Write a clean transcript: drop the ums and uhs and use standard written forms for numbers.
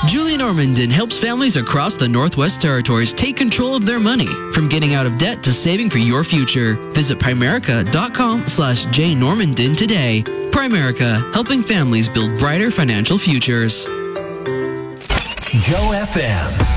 Julie Normandin helps families across the Northwest Territories take control of their money, from getting out of debt to saving for your future. Visit Primerica.com/jnormandin today. Primerica, helping families build brighter financial futures. Go FM.